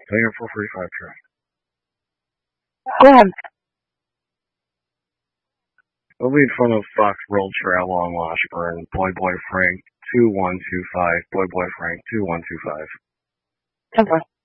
Paying for 45 track. Go ahead. I'll be in front of Fox World Travel on Washburn. Boy Frank 2125. Boy Frank 2125. 10-4.